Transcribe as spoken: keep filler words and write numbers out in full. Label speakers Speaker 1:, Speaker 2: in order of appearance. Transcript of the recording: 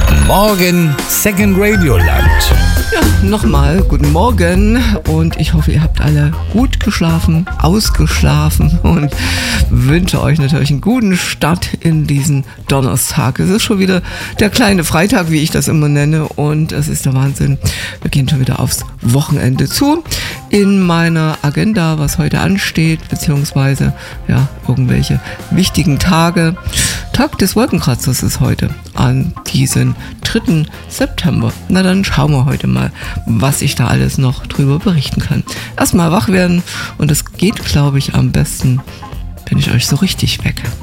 Speaker 1: Guten Morgen, Second Radio Land.
Speaker 2: Ja, nochmal guten Morgen und ich hoffe, ihr habt alle gut geschlafen, ausgeschlafen und wünsche euch natürlich einen guten Start in diesen Donnerstag. Es ist schon wieder der kleine Freitag, wie ich das immer nenne, und es ist der Wahnsinn. Wir gehen schon wieder aufs Wochenende zu. In meiner Agenda, was heute ansteht, beziehungsweise ja, irgendwelche wichtigen Tage. Tag des Wolkenkratzers ist heute an diesem dritten September. Na dann schauen wir heute mal, was ich da alles noch drüber berichten kann. Erstmal wach werden, und das geht, glaube ich, am besten, wenn ich euch so richtig wecke.